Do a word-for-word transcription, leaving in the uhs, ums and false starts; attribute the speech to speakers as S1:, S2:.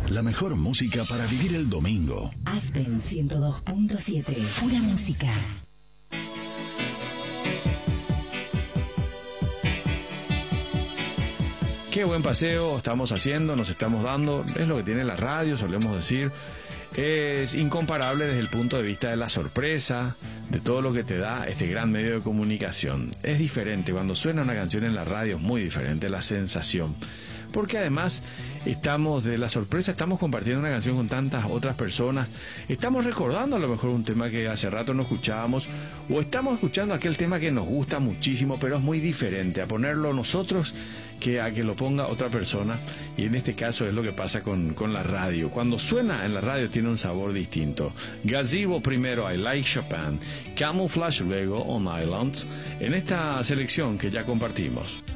S1: La mejor música para vivir el domingo.
S2: Aspen ciento dos punto siete. Pura música.
S3: Qué buen paseo estamos haciendo, nos estamos dando. Es lo que tiene la radio, solemos decir. Es incomparable desde el punto de vista de la sorpresa, de todo lo que te da este gran medio de comunicación. Es diferente, cuando suena una canción en la radio es muy diferente la sensación. Porque además estamos de la sorpresa, estamos compartiendo una canción con tantas otras personas, estamos recordando a lo mejor un tema que hace rato no escuchábamos, o estamos escuchando aquel tema que nos gusta muchísimo, pero es muy diferente a ponerlo nosotros que a que lo ponga otra persona, y en este caso es lo que pasa con, con la radio. Cuando suena en la radio tiene un sabor distinto. Gazebo primero, I Like Chopin, Camouflage luego, On Islands, en esta selección que ya compartimos.